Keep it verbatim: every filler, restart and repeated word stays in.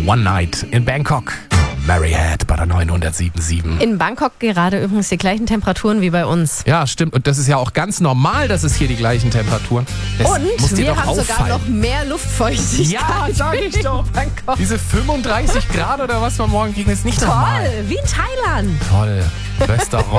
One Night in Bangkok. Mary Had bei der neunhundertsieben Komma sieben. In Bangkok gerade übrigens die gleichen Temperaturen wie bei uns. Ja, stimmt. Und das ist ja auch ganz normal, dass es hier die gleichen Temperaturen. Das muss Und dir wir doch haben auffallen. sogar noch mehr Luftfeuchtigkeit. Ja, sag ich doch. in Bangkok. Diese fünfunddreißig Grad oder was wir morgen kriegen, ist nicht Toll, normal. wie in Thailand. Toll. Restaurant.